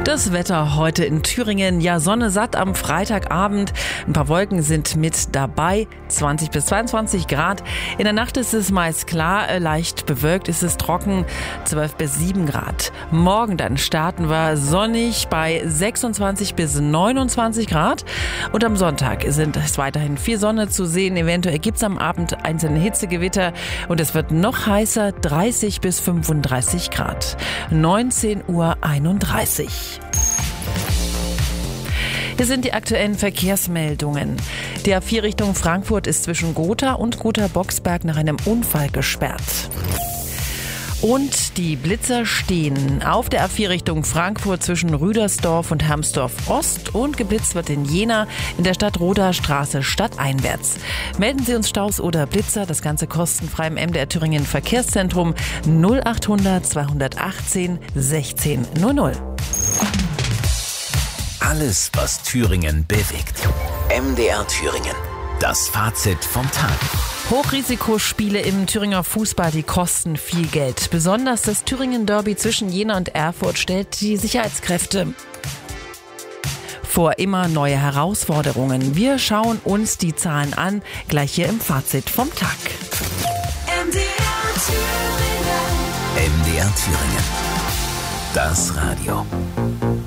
Das Wetter heute in Thüringen, ja Sonne satt am Freitagabend. Ein paar Wolken sind mit dabei, 20 bis 22 Grad. In der Nacht ist es meist klar, leicht bewölkt, ist es trocken, 12 bis 7 Grad. Morgen dann starten wir sonnig bei 26 bis 29 Grad. Und am Sonntag ist weiterhin viel Sonne zu sehen. Eventuell gibt es am Abend einzelne Hitzegewitter und es wird noch heißer, 30 bis 35 Grad. 19:31 Uhr. Hier sind die aktuellen Verkehrsmeldungen. Die A4 Richtung Frankfurt ist zwischen Gotha und Gotha-Boxberg nach einem Unfall gesperrt. Und die Blitzer stehen auf der A4 Richtung Frankfurt zwischen Rüdersdorf und Hermsdorf Ost und geblitzt wird in Jena in der Stadtroder Straße stadteinwärts. Melden Sie uns Staus oder Blitzer, das Ganze kostenfrei im MDR Thüringen Verkehrszentrum 0800 218 1600. Alles, was Thüringen bewegt. MDR Thüringen. Das Fazit vom Tag. Hochrisikospiele im Thüringer Fußball, die kosten viel Geld. Besonders das Thüringen-Derby zwischen Jena und Erfurt stellt die Sicherheitskräfte vor immer neue Herausforderungen. Wir schauen uns die Zahlen an, gleich hier im Fazit vom Tag. MDR Thüringen. Das Radio.